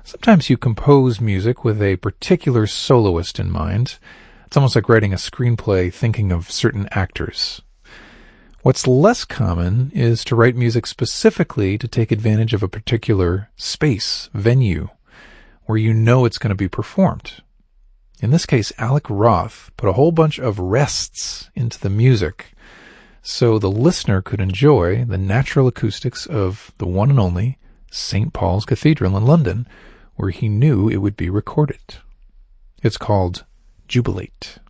Sometimes you compose music with a particular soloist in mind. It's almost like writing a screenplay thinking of certain actors. What's less common is to write music specifically to take advantage of a particular space, venue, where you know it's going to be performed. In this case, Alec Roth put a whole bunch of rests into the music so the listener could enjoy the natural acoustics of the one and only St. Paul's Cathedral in London, where he knew it would be recorded. It's called Jubilate.